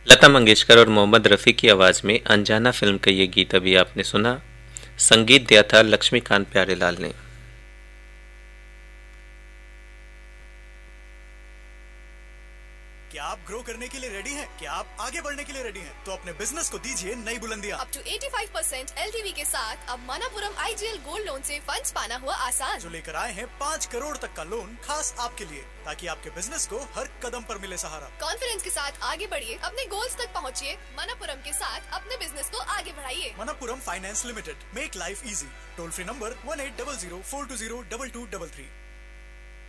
लता मंगेशकर और मोहम्मद रफ़ी की आवाज़ में अनजाना फिल्म का ये गीत अभी आपने सुना। संगीत दिया था लक्ष्मीकांत प्यारेलाल ने। क्या आप ग्रो करने के लिए रेडी हैं? क्या आप आगे बढ़ने के लिए रेडी हैं? तो अपने बिजनेस को दीजिए नई बुलंदियां। अप टू 85% LTV के साथ अब मनापुरम IGL गोल्ड लोन से फंड्स पाना हुआ आसान। जो लेकर आए हैं 5 करोड़ तक का लोन खास आपके लिए, ताकि आपके बिजनेस को हर कदम पर मिले सहारा। कॉन्फिडेंस के साथ आगे बढ़िए, अपने गोल्स तक पहुंचिए। मनापुरम के साथ अपने बिजनेस को आगे बढ़ाइए। Manappuram finance limited, make life easy. Toll free number 1800 420 2233।